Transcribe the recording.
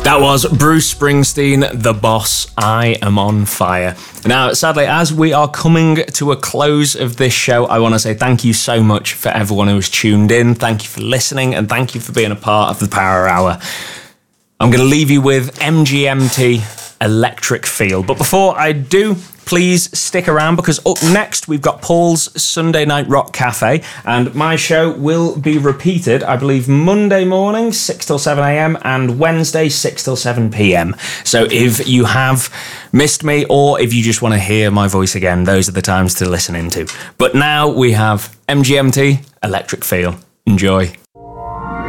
That was Bruce Springsteen, The Boss, I Am on Fire. Now, sadly, as we are coming to a close of this show, I want to say thank you so much for everyone who has tuned in. Thank you for listening, and thank you for being a part of the Power Hour. I'm going to leave you with MGMT, Electric Feel. But before I do, please stick around, because up next we've got Paul's Sunday Night Rock Cafe, and my show will be repeated, I believe, Monday morning 6 till 7 a.m. and Wednesday 6 till 7 p.m. So if you have missed me, or if you just want to hear my voice again, those are the times to listen into. But now we have MGMT, Electric Feel. Enjoy.